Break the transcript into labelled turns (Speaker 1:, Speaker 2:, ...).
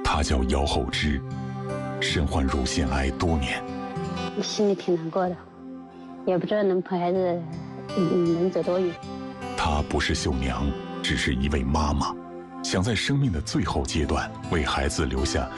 Speaker 1: 她叫姚厚芝，身患乳腺癌多年，
Speaker 2: 心里挺难过的，也不知道能陪孩子能走多远。
Speaker 1: 她不是绣娘，只是一位妈妈，想在生命的最后阶段为孩子留下